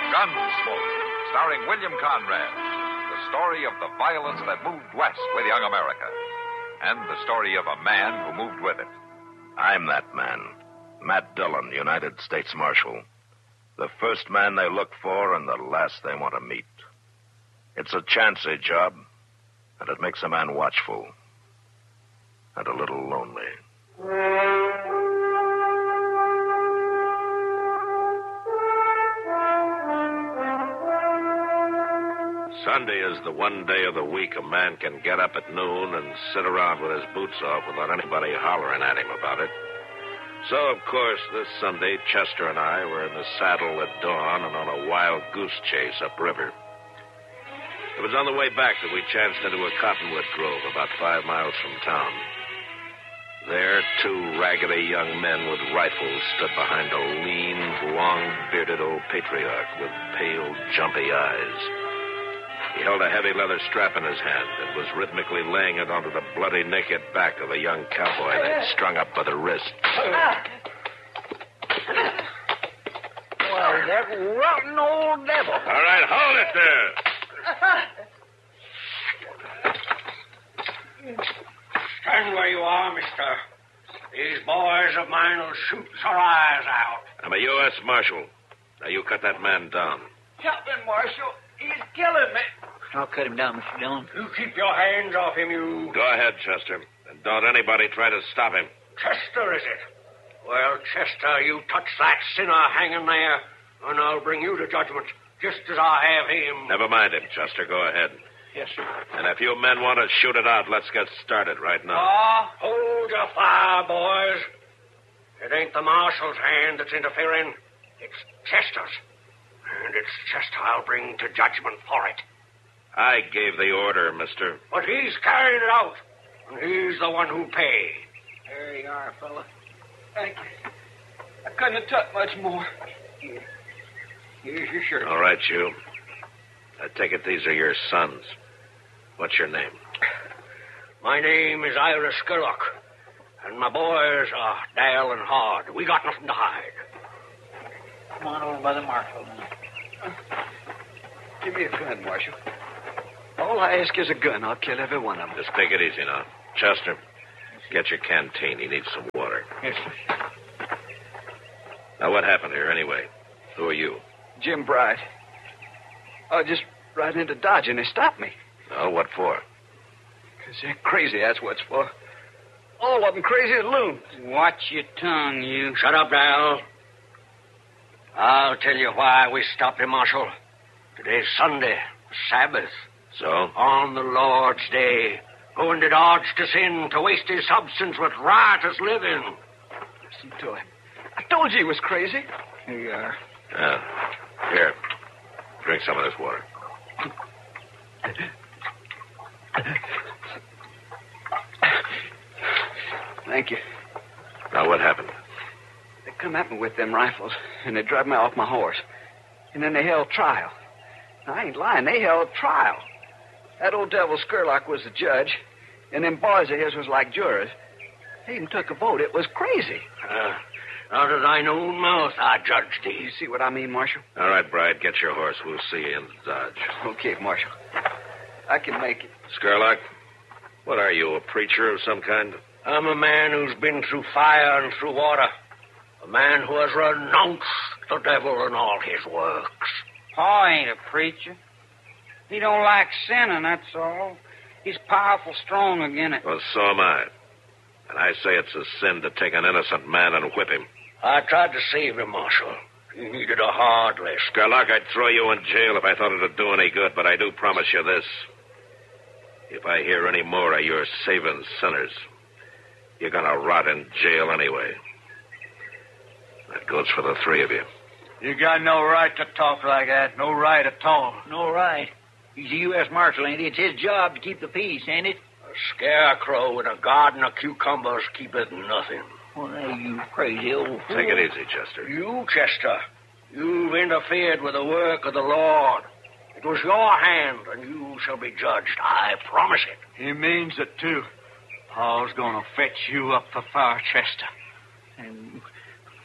Gunsmoke, starring William Conrad. The story of the violence that moved west with young America. And the story of a man who moved with it. I'm that man. Matt Dillon, United States Marshal. The first man they look for and the last they want to meet. It's a chancy job, and it makes a man watchful. And a little lonely. Sunday is the one day of the week a man can get up at noon and sit around with his boots off without anybody hollering at him about it. So, of course, this Sunday, Chester and I were in the saddle at dawn and on a wild goose chase upriver. It was on the way back that we chanced into a cottonwood grove about 5 miles from town. There, 2 raggedy young men with rifles stood behind a lean, long-bearded old patriarch with pale, jumpy eyes. He held a heavy leather strap in his hand and was rhythmically laying it onto the bloody, naked back of a young cowboy they'd strung up by the wrist. Well, that rotten old devil. All right, hold it there. Stand where you are, mister. These boys of mine will shoot our eyes out. I'm a U.S. Marshal. Now, you cut that man down. Help him, Marshal. He's killing me. I'll cut him down, Mr. Dillon. You keep your hands off him, you... Go ahead, Chester. And don't anybody try to stop him. Chester, is it? Well, Chester, you touch that sinner hanging there, and I'll bring you to judgment, just as I have him. Never mind him, Chester. Go ahead. Yes, sir. And if you men want to shoot it out, let's get started right now. Hold your fire, boys. It ain't the marshal's hand that's interfering. It's Chester's. And it's Chester I'll bring to judgment for it. I gave the order, mister. But he's carrying it out, and he's the one who paid. There you are, fella. Thank you. I couldn't have took much more. Here's your shirt. All right, you. I take it these are your sons. What's your name? My name is Ira Skurlock, and my boys are Dale and Hard. We got nothing to hide. Come on over by the marshal now. Give me a gun, Marshal. All I ask is a gun. I'll kill every one of them. Just take it easy now. Chester, get your canteen. He needs some water. Yes, sir. Now, what happened here anyway? Who are you? Jim Bright. I just ran into Dodge and they stopped me. Oh, what for? Because they're crazy, that's what's for. All of them crazy as loons. Watch your tongue, you. Shut up, Dal. I'll tell you why we stopped him, Marshal. Today's Sunday, Sabbath. So? On the Lord's Day. Going to Dodge to sin, to waste his substance with riotous living. Listen to him. I told you he was crazy. Here you are. Here. Drink some of this water. Thank you. Now, what happened? They come at me with them rifles, and they drive me off my horse. And then they held trial. Now, I ain't lying. They held trial. That old devil Skurlock was the judge, and them boys of his was like jurors. They even took a vote. It was crazy. Out of thine own mouth, I judged thee. You see what I mean, Marshal? All right, Bride, get your horse. We'll see you in Dodge. Okay, Marshal. I can make it. Skurlock, what are you, a preacher of some kind? I'm a man who's been through fire and through water. A man who has renounced the devil and all his works. Pa ain't a preacher. He don't like sinning, that's all. He's powerful strong again it. Well, so am I. And I say it's a sin to take an innocent man and whip him. I tried to save him, Marshal. He needed a hard lesson. Skurlock, I'd throw you in jail if I thought it'd do any good, but I do promise you this. If I hear any more of your saving sinners, you're going to rot in jail anyway. That goes for the 3 of you. You got no right to talk like that. No right at all. No right. He's a U.S. Marshal, ain't he? It's his job to keep the peace, ain't it? A scarecrow with a garden of cucumbers keepeth nothing. Well, you crazy old fool. Take it easy, Chester. You, Chester, you've interfered with the work of the Lord. It was your hand, and you shall be judged. I promise it. He means it, too. Paul's gonna fetch you up for fire, Chester. And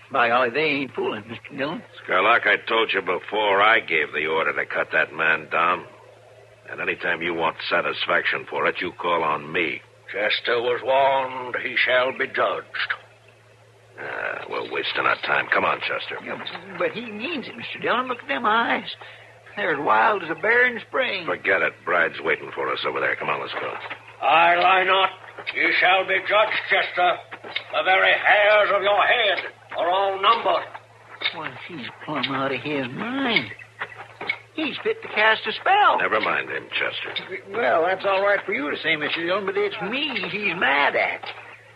By golly, they ain't fooling, Mr. Dillon. Skylark, I told you before I gave the order to cut that man down. And anytime you want satisfaction for it, you call on me. Chester was warned. He shall be judged. We're wasting our time. Come on, Chester. Yeah, but he means it, Mr. Dillon. Look at them eyes. They're as wild as a bear in spring. Forget it. Bride's waiting for us over there. Come on, let's go. I lie not. You shall be judged, Chester. The very hairs of your head are all numbered. Well, he's plumb out of his mind. He's fit to cast a spell. Never mind him, Chester. Well, that's all right for you to say, Mr. Dillon, but it's me he's mad at.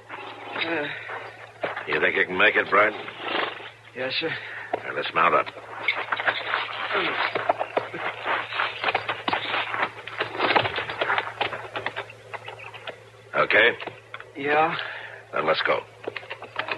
You think you can make it, Bride? Yes, sir. All right, let's mount up. Okay? Yeah. Then let's go.